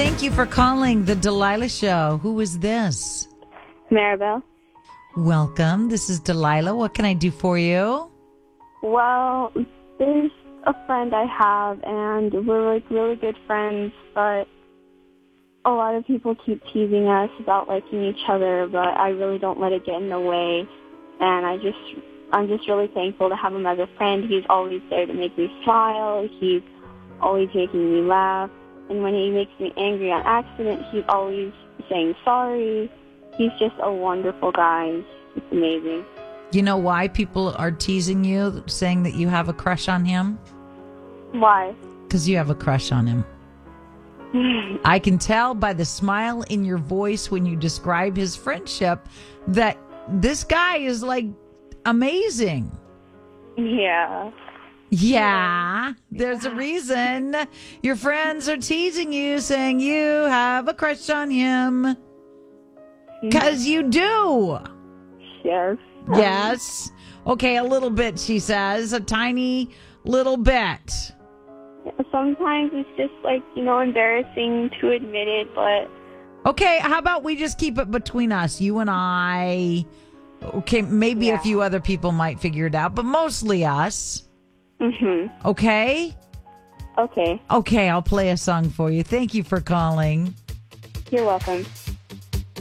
Thank you for calling the Delilah Show. Who is this? Maribel. Welcome. This is Delilah. What can I do for you? Well, there's a friend I have, and we're like really good friends, but a lot of people keep teasing us about liking each other, but I really don't let it get in the way. And I'm just really thankful to have him as a friend. He's always there to make me smile. He's always making me laugh. And when he makes me angry on accident, he's always saying sorry. He's just a wonderful guy. It's amazing. You know why people are teasing you, saying that you have a crush on him? Why? Because you have a crush on him. I can tell by the smile in your voice when you describe his friendship that this guy is like amazing. Yeah. Yeah, there's a reason your friends are teasing you, saying you have a crush on him. Because you do. Yes. Yes. Okay, a little bit, she says. A tiny little bit. Sometimes it's just like, embarrassing to admit it, but... Okay, how about we just keep it between us, you and I? Okay, maybe a few other people might figure it out, but mostly us. Mm-hmm. Okay? Okay. Okay, I'll play a song for you. Thank you for calling. You're welcome.